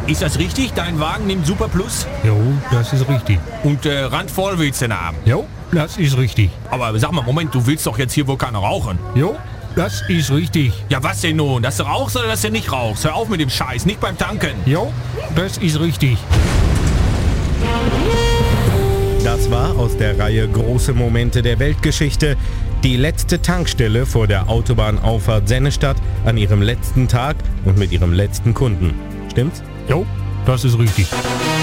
Ist das richtig? Dein Wagen nimmt Super Plus? Jo, das ist richtig. Und randvoll willst du ihn haben? Jo, das ist richtig. Aber sag mal, Moment, du willst doch jetzt hier wohl keiner rauchen? Jo, das ist richtig. Ja, was denn nun? Dass du rauchst oder dass du nicht rauchst? Hör auf mit dem Scheiß, nicht beim Tanken. Jo, das ist richtig. Das war aus der Reihe Große Momente der Weltgeschichte die letzte Tankstelle vor der Autobahnauffahrt Sennestadt an ihrem letzten Tag und mit ihrem letzten Kunden. Stimmt's? Jo, das ist richtig.